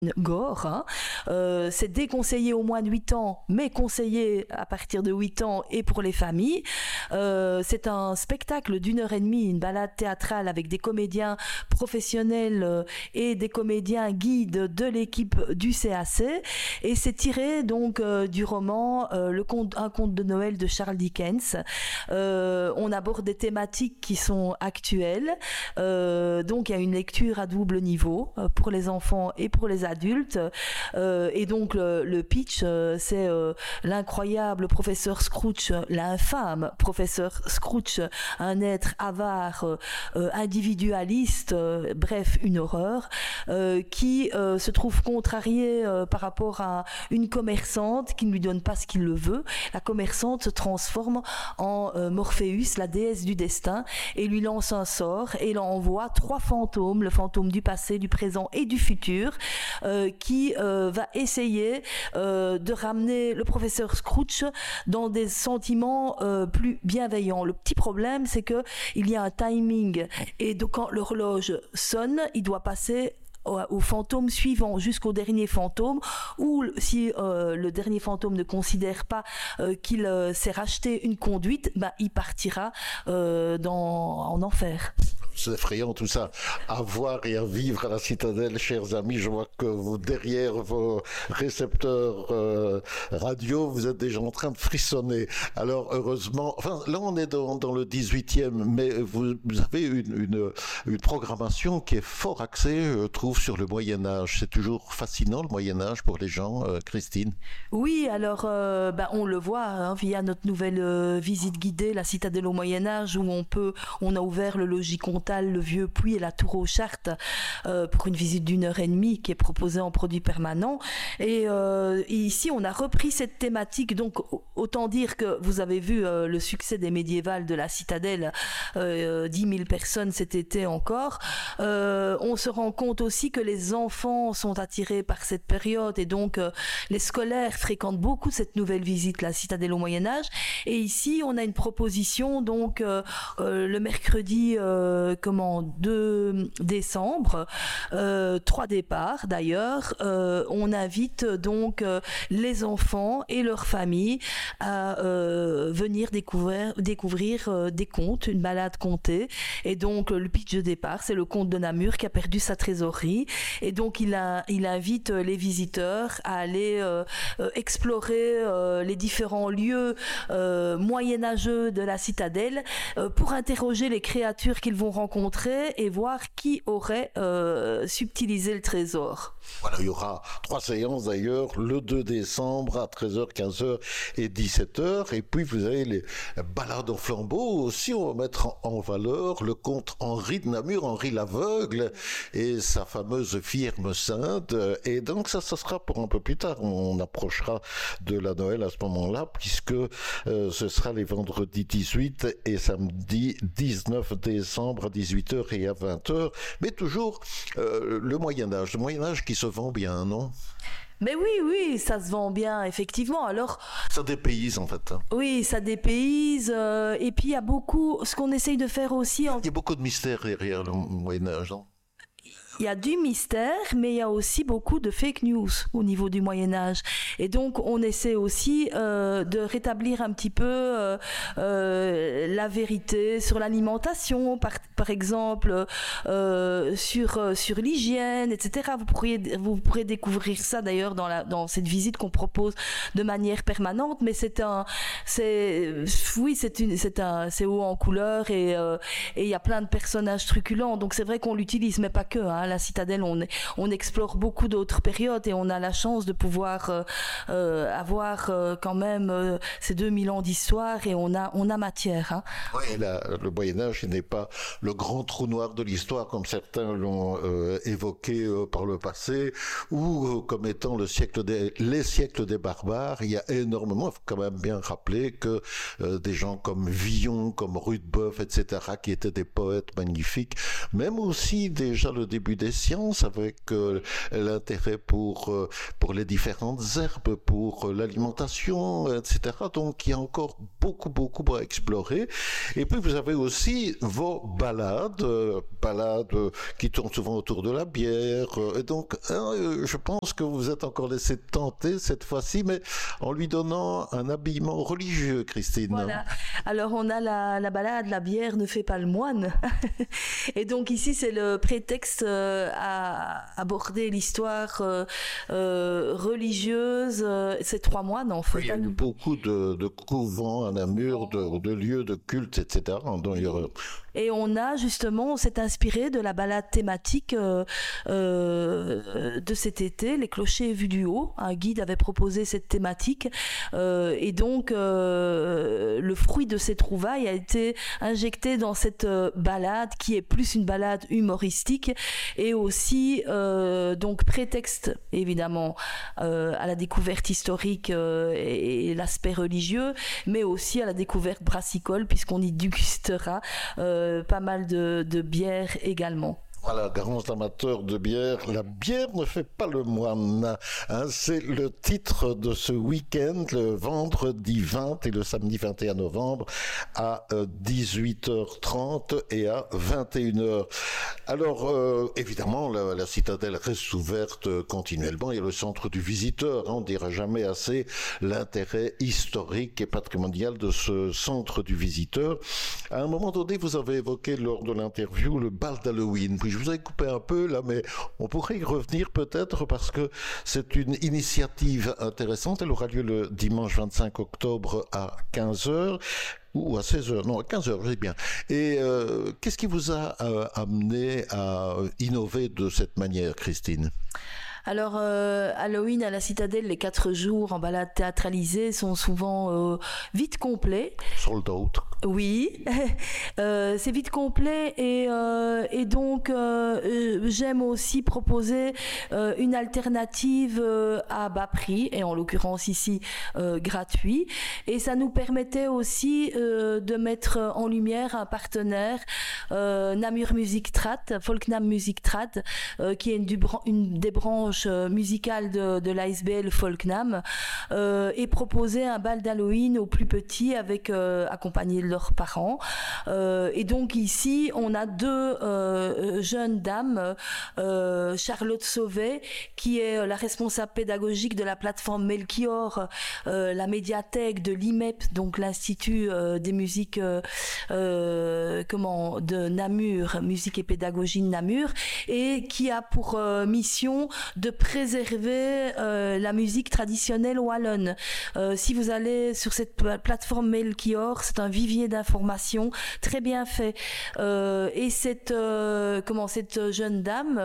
gore. Hein. C'est déconseillé au moins de 8 ans, mais conseillé à partir de 8 ans et pour les familles. C'est un spectacle d'1h30, une balade théâtrale avec des comédiens professionnels et des comédiens guides de l'équipe du CAC. Et c'est tiré donc du roman Un conte de Noël de Charles Dickens. On aborde des thématiques qui sont actuelles. Donc il y a une lecture à double niveau pour les enfants et pour les adultes. Et donc le pitch, c'est l'incroyable professeur Scrooge, l'infâme professeur Scrooge, un être avare, individualiste, bref, une horreur, qui se trouve contrarié par rapport à une commerçante qui ne lui donne pas ce qu'il le veut. La commerçante se transforme en Morpheus, la déesse du destin, et lui lance un sort et il envoie 3 fantômes, le fantôme du passé, du présent et du futur, qui va essayer de ramener le professeur Scrooge dans des sentiments plus bienveillants. Le petit problème, c'est que il y a un timing et donc quand l'horloge sonne, il doit passer au fantôme suivant jusqu'au dernier fantôme, ou si le dernier fantôme ne considère pas qu'il s'est racheté une conduite, il partira en enfer. C'est effrayant tout ça. À voir et à vivre à la Citadelle, chers amis. Je vois que vous, derrière vos récepteurs radio, vous êtes déjà en train de frissonner. Alors heureusement, là on est dans le 18e, mais vous avez une programmation qui est fort axée, je trouve, sur le Moyen-Âge. C'est toujours fascinant le Moyen-Âge pour les gens, Christine. Oui, alors on le voit via notre nouvelle visite guidée, la Citadelle au Moyen-Âge, où on a ouvert le logis comtal, le Vieux Puy et la Tour aux Chartes pour une visite d'1h30 qui est proposée en produit permanent. Et ici, on a repris cette thématique. Donc, autant dire que vous avez vu le succès des médiévales de la Citadelle, 10 000 personnes cet été encore. On se rend compte aussi que les enfants sont attirés par cette période et donc les scolaires fréquentent beaucoup cette nouvelle visite, la Citadelle au Moyen-Âge. Et ici, on a une proposition donc le mercredi 2 décembre, 3 départs d'ailleurs. On invite donc les enfants et leurs familles à venir découvrir des contes, une balade contée. Et donc le pitch de départ, c'est le comte de Namur qui a perdu sa trésorerie. Et donc il invite les visiteurs à aller explorer les différents lieux moyenâgeux de la citadelle pour interroger les créatures qu'ils vont rencontrer et voir qui aurait subtilisé le trésor. Voilà, il y aura 3 séances d'ailleurs, le 2 décembre à 13h, 15h et 17h. Et puis vous avez les balades au flambeau aussi. On va mettre en valeur le comte Henri de Namur, Henri l'aveugle et sa fameuse firme sainte. Et donc ça sera pour un peu plus tard. On approchera de la Noël à ce moment-là, puisque ce sera les vendredis 18 et samedi 19 décembre à 18h et à 20h. Mais toujours le Moyen-Âge. Le Moyen-Âge qui se vend bien, non ? Mais oui, ça se vend bien, effectivement. Alors, ça dépayse, en fait. Oui, ça dépayse. Et puis, il y a beaucoup... Ce qu'on essaye de faire aussi... Il y a beaucoup de mystères derrière le Moyen-Âge, non ? Il y a du mystère, mais il y a aussi beaucoup de fake news au niveau du Moyen-Âge. Et donc, on essaie aussi de rétablir un petit peu la vérité sur l'alimentation, par exemple, sur l'hygiène, etc. Vous pourrez découvrir ça d'ailleurs dans cette visite qu'on propose de manière permanente, mais c'est haut en couleur et il y a plein de personnages truculents. Donc, c'est vrai qu'on l'utilise, mais pas que. La Citadelle, on explore beaucoup d'autres périodes et on a la chance de pouvoir avoir quand même ces 2000 ans d'histoire et on a matière. Hein. Oui, le Moyen-Âge n'est pas le grand trou noir de l'histoire comme certains l'ont évoqué par le passé ou comme étant les siècles des barbares. Il y a énormément, il faut quand même bien rappeler que des gens comme Villon, comme Rudebeuf, etc., qui étaient des poètes magnifiques, même aussi déjà le début des sciences, avec l'intérêt pour les différentes herbes, pour l'alimentation, etc. Donc il y a encore beaucoup à explorer. Et puis vous avez aussi vos balades qui tournent souvent autour de la bière. Et donc je pense que vous êtes encore laissé tenter cette fois-ci, mais en lui donnant un habillement religieux, Christine. Voilà. Alors on a la balade, la bière ne fait pas le moine. Et donc ici c'est le prétexte à aborder l'histoire religieuse. C'est 3 moines en fait. Il y a eu beaucoup de couvents à Namur, de lieux de culte, etc. Et on s'est inspiré de la balade thématique de cet été, Les clochers vus du haut. Un guide avait proposé cette thématique et donc le fruit de ces trouvailles a été injecté dans cette balade qui est plus une balade humoristique et aussi donc prétexte évidemment à la découverte historique et l'aspect religieux, mais aussi à la découverte brassicole puisqu'on y dégustera pas mal de bières également. Voilà, grands amateurs de bière, la bière ne fait pas le moine. Hein, c'est le titre de ce week-end, le vendredi 20 et le samedi 21 novembre à 18h30 et à 21h. Alors, évidemment, la citadelle reste ouverte continuellement. Il y a le centre du visiteur. Hein, on ne dira jamais assez l'intérêt historique et patrimonial de ce centre du visiteur. À un moment donné, vous avez évoqué lors de l'interview le bal d'Halloween. Je vous ai coupé un peu là, mais on pourrait y revenir peut-être parce que c'est une initiative intéressante. Elle aura lieu le dimanche 25 octobre à 15h. Ou à 16h, non, à 15h, je dis bien. Et qu'est-ce qui vous a amené à innover de cette manière, Christine ? Alors, Halloween à la Citadelle, les 4 jours en balade théâtralisée sont souvent vite complets. Sold out. Oui, c'est vite complet et donc j'aime aussi proposer une alternative à bas prix et en l'occurrence ici gratuit. Et ça nous permettait aussi de mettre en lumière un partenaire, Namur Music Trad, Folknam Music Trad, qui est une des branches musicales de l'ASBL Folknam, et proposer un bal d'Halloween aux plus petits avec accompagné de leurs parents. Et donc ici, on a 2 jeunes dames, Charlotte Sauvet, qui est la responsable pédagogique de la plateforme Melchior, la médiathèque de l'IMEP, donc l'Institut des musiques de Namur, musique et pédagogie de Namur, et qui a pour mission de préserver la musique traditionnelle wallonne. Si vous allez sur cette plateforme Melchior, c'est un vivier d'informations très bien fait. Et cette jeune dame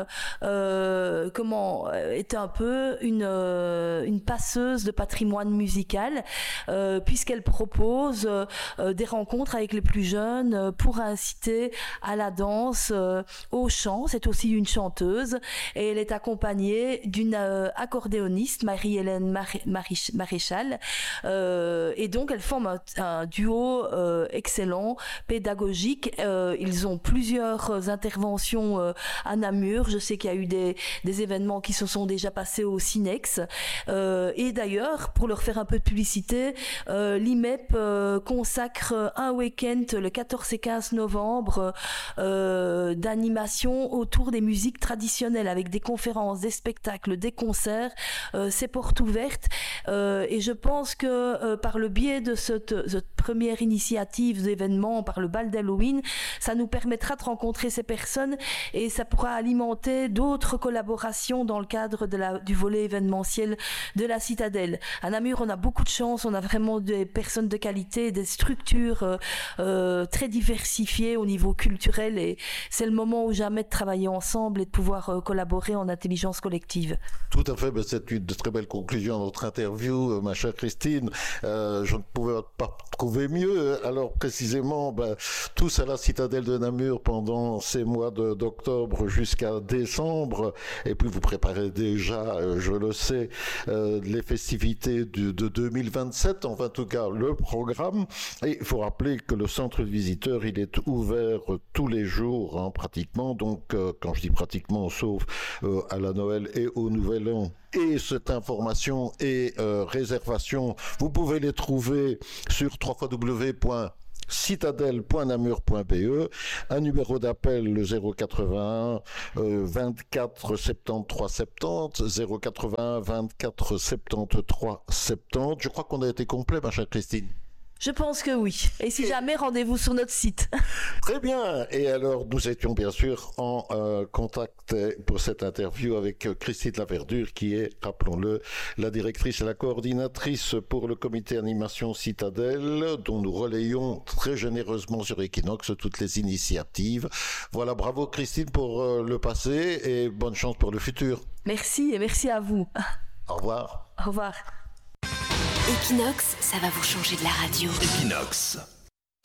est un peu une passeuse de patrimoine musical, puisqu'elle propose des rencontres avec les plus jeunes pour inciter à la danse, au chant. C'est aussi une chanteuse et elle est accompagnée d'une accordéoniste, Marie-Hélène Maréchal, et donc elles forment un duo excellent, pédagogique. Ils ont plusieurs interventions à Namur. Je sais qu'il y a eu des événements qui se sont déjà passés au Cinex. Et d'ailleurs, pour leur faire un peu de publicité, l'IMEP consacre un week-end le 14 et 15 novembre d'animation autour des musiques traditionnelles avec des conférences, des spectacles, des concerts. C'est porte ouverte. Et je pense que par le biais de cette première initiative d'événements, par le bal d'Halloween, ça nous permettra de rencontrer ces personnes et ça pourra alimenter d'autres collaborations dans le cadre du volet événementiel de la Citadelle. À Namur, on a beaucoup de chance, on a vraiment des personnes de qualité, des structures très diversifiées au niveau culturel et c'est le moment ou jamais de travailler ensemble et de pouvoir collaborer en intelligence collective. collective. Tout à fait, c'est une très belle conclusion à notre interview, ma chère Christine. Je ne pouvais pas trouver mieux. Alors précisément, tous à la citadelle de Namur pendant ces mois d'octobre jusqu'à décembre, et puis vous préparez déjà, je le sais, les festivités de 2027, enfin en tout cas le programme. Et il faut rappeler que le centre de visiteurs, il est ouvert tous les jours, pratiquement, donc quand je dis pratiquement, sauf à la Noël et au Nouvel An. Et cette information et réservation, vous pouvez les trouver sur www.citadelle.namur.be, un numéro d'appel le 081 24 73 70, 081 24 73 70. Je crois qu'on a été complet, ma chère Christine. Je pense que oui. Et si jamais, rendez-vous sur notre site. Très bien. Et alors, nous étions bien sûr en contact pour cette interview avec Christine Laverdure, qui est, rappelons-le, la directrice et la coordinatrice pour le comité animation Citadelle, dont nous relayons très généreusement sur Equinox toutes les initiatives. Voilà, bravo Christine pour le passé et bonne chance pour le futur. Merci et merci à vous. Au revoir. Au revoir. Equinox, ça va vous changer de la radio. Equinox.